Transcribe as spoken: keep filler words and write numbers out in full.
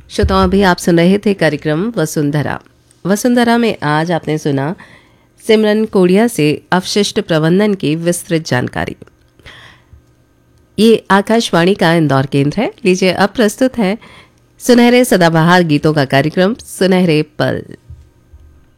श्रोताओं, अभी आप सुन रहे थे कार्यक्रम वसुंधरा। वसुंधरा में आज आपने सुना सिमरन कोडिया से अवशिष्ट प्रबंधन की विस्तृत जानकारी। ये आकाशवाणी का इंदौर केंद्र है। लीजिए अब प्रस्तुत है सुनहरे सदाबहार गीतों का कार्यक्रम सुनहरे पल।